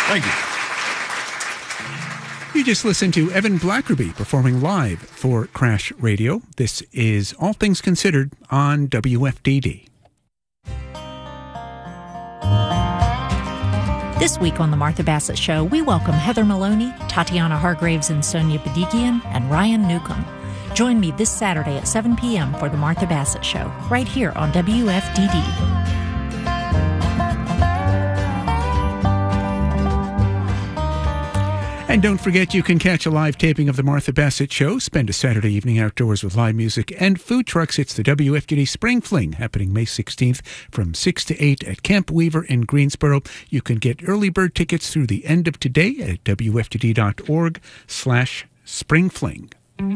Thank you. You just listened to Evan Blackerby performing live for Crash Radio. This is All Things Considered on WFDD. This week on The Martha Bassett Show, we welcome Heather Maloney, Tatiana Hargraves and Sonia Badigian, and Ryan Newcomb. Join me this Saturday at 7 p.m. for The Martha Bassett Show, right here on WFDD. And don't forget, you can catch a live taping of The Martha Bassett Show, spend a Saturday evening outdoors with live music and food trucks. It's the WFDD Spring Fling happening May 16th from 6 to 8 at Camp Weaver in Greensboro. You can get early bird tickets through the end of today at wfdd.org/springfling.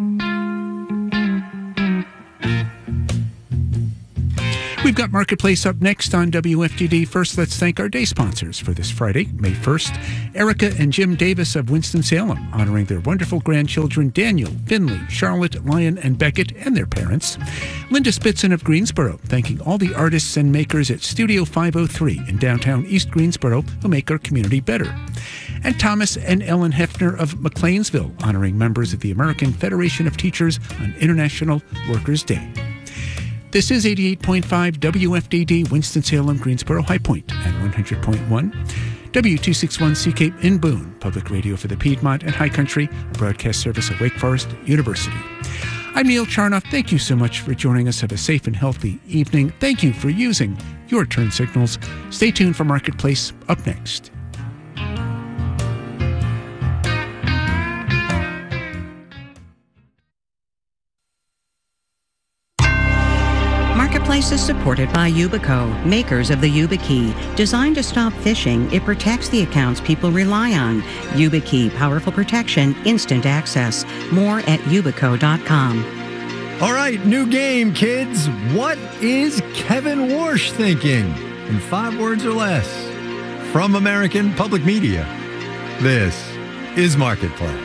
We've got Marketplace up next on WFDD. First, let's thank our day sponsors for this Friday, May 1st. Erica and Jim Davis of Winston-Salem, honoring their wonderful grandchildren, Daniel, Finley, Charlotte, Lyon, and Beckett, and their parents. Linda Spitzin of Greensboro, thanking all the artists and makers at Studio 503 in downtown East Greensboro who make our community better. And Thomas and Ellen Hefner of McLeansville, honoring members of the American Federation of Teachers on International Workers' Day. This is 88.5 WFDD, Winston-Salem, Greensboro, High Point, and 100.1 W261CK in Boone, public radio for the Piedmont and High Country, a broadcast service of Wake Forest University. I'm Neil Charnoff. Thank you so much for joining us. Have a safe and healthy evening. Thank you for using your turn signals. Stay tuned for Marketplace up next. Marketplace is supported by Yubico, makers of the YubiKey. Designed to stop phishing, it protects the accounts people rely on. YubiKey, powerful protection, instant access. More at yubico.com. All right, new game, kids. What is Kevin Warsh thinking? In 5 words or less. From American Public Media, this is Marketplace.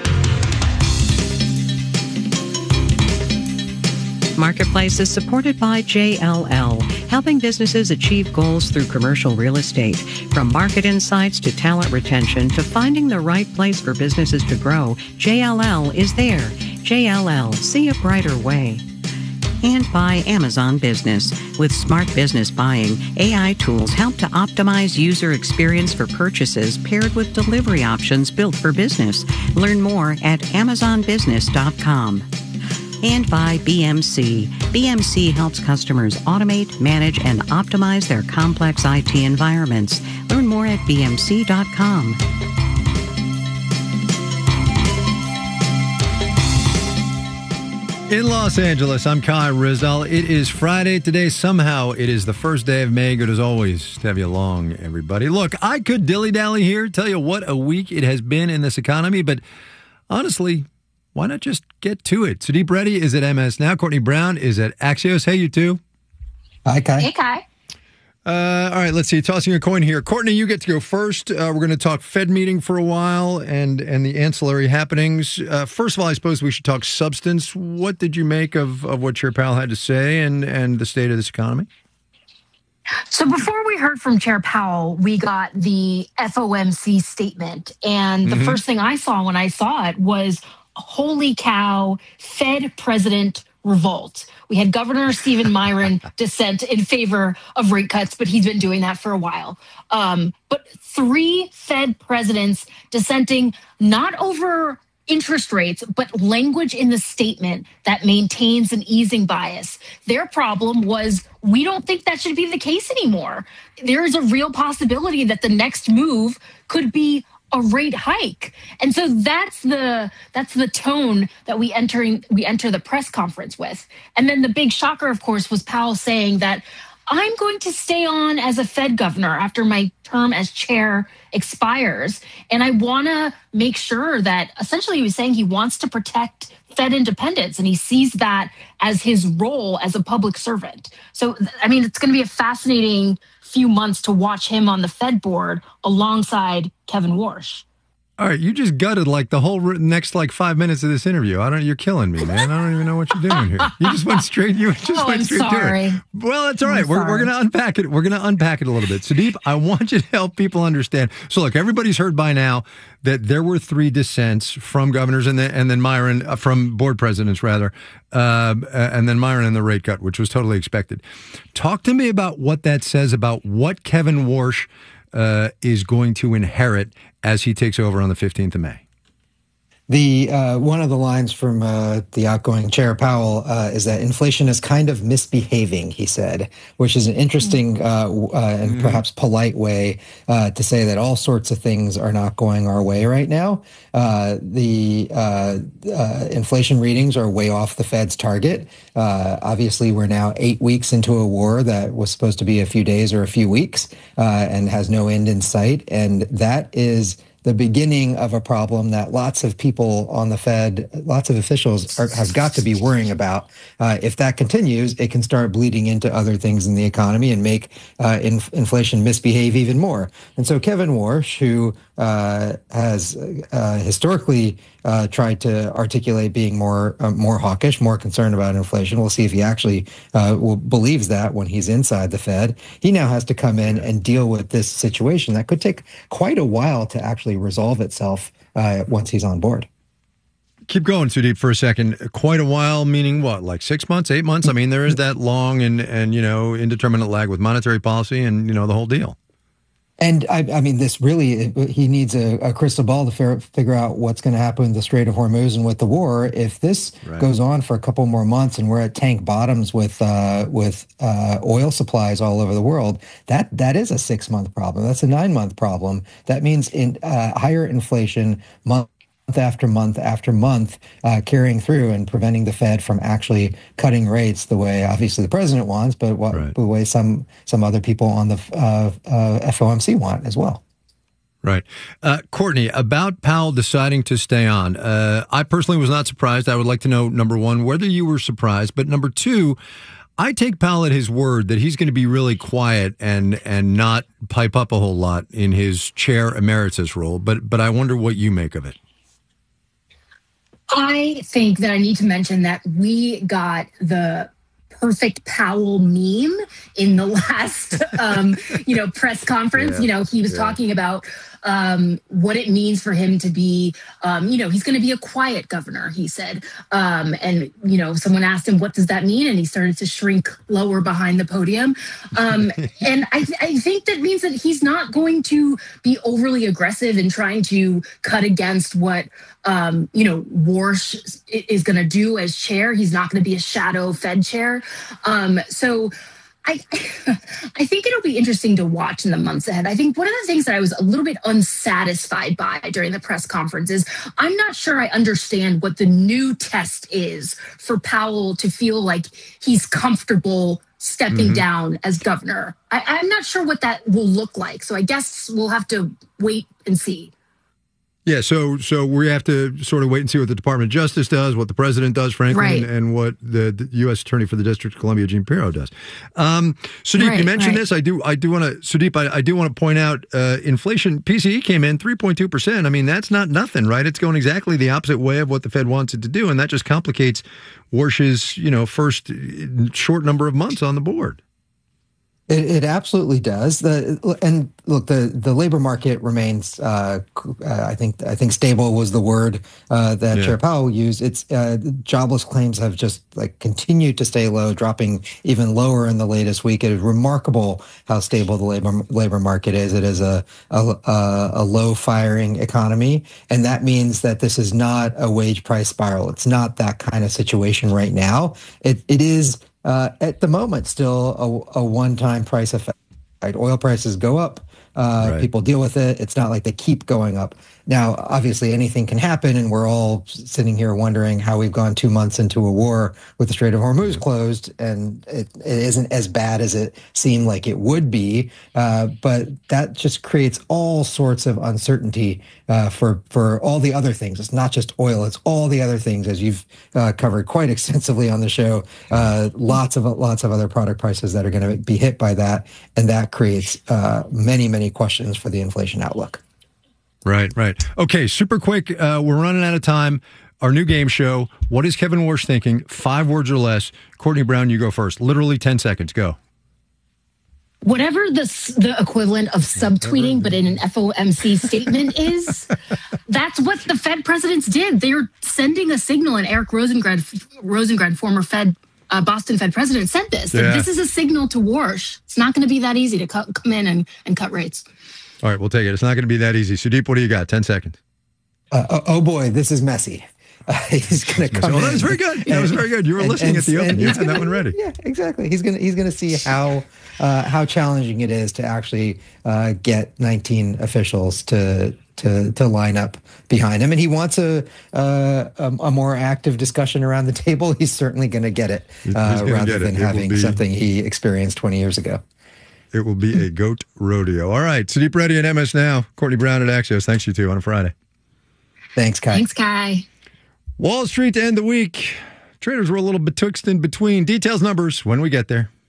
Marketplace is supported by JLL, helping businesses achieve goals through commercial real estate. From market insights to talent retention to finding the right place for businesses to grow, JLL is there. JLL, see a brighter way. And by Amazon Business. With smart business buying, AI tools help to optimize user experience for purchases paired with delivery options built for business. Learn more at amazonbusiness.com. And by BMC. BMC helps customers automate, manage, and optimize their complex IT environments. Learn more at bmc.com. In Los Angeles, I'm Kai Rizal. It is Friday today. Somehow it is the first day of May. Good as always to have you along, everybody. Look, I could dilly-dally here, tell you what a week it has been in this economy, but honestly, why not just get to it? Sudeep Reddy is at MS Now. Courtney Brown is at Axios. Hey, you two. Hi, Kai. Hey, Kai. All right, let's see. Tossing a coin here. Courtney, you get to go first. We're going to talk Fed meeting for a while and the ancillary happenings. First of all, I suppose we should talk substance. What did you make of what Chair Powell had to say and the state of this economy? So before we heard from Chair Powell, we got the FOMC statement. And the first thing I saw when I saw it was, holy cow, Fed president revolt. We had Governor Stephen Myron dissent in favor of rate cuts, but he's been doing that for a while. But 3 Fed presidents dissenting not over interest rates, but language in the statement that maintains an easing bias. Their problem was, we don't think that should be the case anymore. There is a real possibility that the next move could be a rate hike. And so that's the tone that we enter the press conference with. And then the big shocker, of course, was Powell saying that I'm going to stay on as a Fed governor after my term as chair expires. And I want to make sure that, essentially he was saying he wants to protect Fed independence, and he sees that as his role as a public servant. So, I mean, it's going to be a fascinating few months to watch him on the Fed board alongside Kevin Warsh. All right, you just gutted like the whole next 5 minutes of this interview. You're killing me, man. I don't even know what you're doing here. You just went straight. To it. Well, that's all right. We're going to unpack it. We're going to unpack it a little bit. Sudeep, I want you to help people understand. So, look, everybody's heard by now that there were 3 dissents from governors and then Myron from board presidents rather, and then Myron in the rate cut, which was totally expected. Talk to me about what that says about what Kevin Warsh is going to inherit as he takes over on the 15th of May. The one of the lines from the outgoing Chair Powell is that inflation is kind of misbehaving, he said, which is an interesting and perhaps polite way to say that all sorts of things are not going our way right now. The inflation readings are way off the Fed's target. Obviously, we're now 8 weeks into a war that was supposed to be a few days or a few weeks and has no end in sight. And that is the beginning of a problem that lots of people on the Fed, lots of officials have got to be worrying about. If that continues, it can start bleeding into other things in the economy and make inflation misbehave even more. And so Kevin Warsh, who has historically tried to articulate being more hawkish, more concerned about inflation. We'll see if he actually believes that when he's inside the Fed. He now has to come in and deal with this situation that could take quite a while to actually resolve itself once he's on board. Keep going, Sudeep, for a second. Quite a while, meaning what, like 6 months, 8 months? I mean, there is that long and indeterminate lag with monetary policy and, the whole deal. And I mean, this really, he needs a crystal ball to figure out what's going to happen with the Strait of Hormuz and with the war. If this goes on for a couple more months and we're at tank bottoms with oil supplies all over the world, that is a 6-month problem. That's a 9-month problem. That means higher inflation month after month after month, carrying through and preventing the Fed from actually cutting rates the way obviously the president wants, but the way some other people on the FOMC want as well. Right. Courtney, about Powell deciding to stay on, I personally was not surprised. I would like to know, number one, whether you were surprised, but number two, I take Powell at his word that he's going to be really quiet and not pipe up a whole lot in his chair emeritus role, but I wonder what you make of it. I think that I need to mention that we got the perfect Powell meme in the last, press conference. Yeah. He was talking about what it means for him to be, he's going to be a quiet governor, he said. And someone asked him, what does that mean? And he started to shrink lower behind the podium. And I think that means that he's not going to be overly aggressive in trying to cut against what, Warsh is going to do as chair. He's not going to be a shadow Fed chair. So I think it'll be interesting to watch in the months ahead. I think one of the things that I was a little bit unsatisfied by during the press conference is I'm not sure I understand what the new test is for Powell to feel like he's comfortable stepping down as governor. I'm not sure what that will look like. So I guess we'll have to wait and see. Yeah, so we have to sort of wait and see what the Department of Justice does, what the president does, frankly, and what the U.S. Attorney for the District of Columbia, Gene Pirro, does. Sudeep, you mentioned this. I do want to, Sudeep, I do want to point out inflation. PCE came in 3.2%. I mean, that's not nothing, right? It's going exactly the opposite way of what the Fed wants it to do, and that just complicates Warsh's, first short number of months on the board. It absolutely does. The labor market remains. I think stable was the word that Chair Powell used. It's jobless claims have just continued to stay low, dropping even lower in the latest week. It is remarkable how stable the labor market is. It is a low firing economy, and that means that this is not a wage price spiral. It's not that kind of situation right now. It is. At the moment, still a one-time price effect. Right? Oil prices go up. People deal with it. It's not like they keep going up. Now, obviously, anything can happen, and we're all sitting here wondering how we've gone 2 months into a war with the Strait of Hormuz closed, and it isn't as bad as it seemed like it would be. But that just creates all sorts of uncertainty for all the other things. It's not just oil; it's all the other things, as you've covered quite extensively on the show. Lots of other product prices that are going to be hit by that, and that creates many questions for the inflation outlook. Right. Okay, super quick. We're running out of time. Our new game show, What is Kevin Warsh Thinking? 5 words or less. Courtney Brown, you go first. Literally 10 seconds. Go. Whatever the equivalent of subtweeting, but in an FOMC statement is, that's what the Fed presidents did. They're sending a signal, and Eric Rosengrad, former Boston Fed president, said this. Yeah. This is a signal to Warsh. It's not going to be that easy to come in and cut rates. All right, we'll take it. It's not going to be that easy. Sudeep, what do you got? 10 seconds. Oh boy, this is messy. He's going to come in. That was very good. That was very good. You were listening at the open. You had that one ready. Yeah, exactly. He's going to see how challenging it is to actually get 19 officials to line up behind him, and he wants a more active discussion around the table. He's certainly going to get it rather than having something he experienced 20 years ago. It will be a goat rodeo. All right, Sudeep Reddy and MS Now. Courtney Brown at Axios. Thanks, you two, on a Friday. Thanks, Kai. Thanks, Kai. Wall Street to end the week. Traders were a little betwixt and between. Details, numbers when we get there.